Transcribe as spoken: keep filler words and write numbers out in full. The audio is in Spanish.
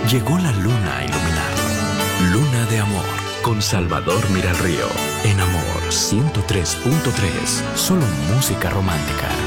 llegó la luna a iluminar. Luna de amor, con Salvador Miralrío. En Amor ciento tres punto tres, solo música romántica.